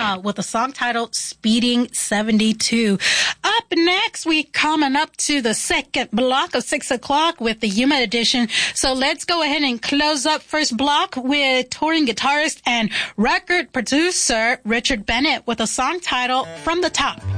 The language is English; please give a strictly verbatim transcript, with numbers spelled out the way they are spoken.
Yuma with a song titled Speeding seventy-two. Up next, we coming up to the second block of six o'clock with the Yuma edition. So let's go ahead and close up first block with touring guitarist and record producer Richard Bennett with a song titled From the Top.